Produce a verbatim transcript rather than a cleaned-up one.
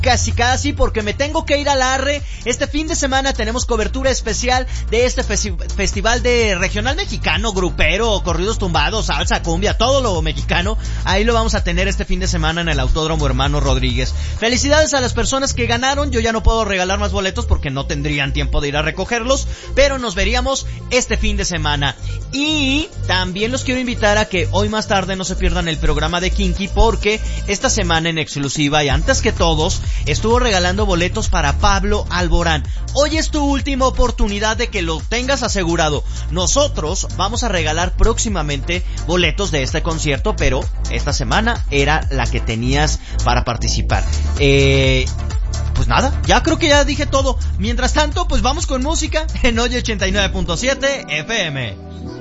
casi casi porque me tengo que ir al Arre. Este fin de semana tenemos cobertura especial de este festi- festival de regional mexicano, grupero, corridos tumbados, salsa, cumbia, todo lo mexicano. Ahí lo vamos a tener este fin de semana en el Autódromo Hermano Rodríguez. Felicidades a las personas que ganaron. Yo ya no puedo regalar más boletos porque no tendrían tiempo de ir a recogerlos, pero nos veríamos este fin de semana. Y también los quiero invitar a que hoy más tarde no se pierdan el programa de Kinky, porque esta semana en exclusiva y antes que todos estuvo regalando boletos para Pablo Alborán. Hoy es tu última oportunidad de que lo tengas asegurado. Nosotros vamos a regalar próximamente boletos de este concierto, pero esta semana era la que tenías para participar. Eh... Pues nada, ya creo que ya dije todo. Mientras tanto, pues vamos con música en Hoy ochenta y nueve punto siete F M.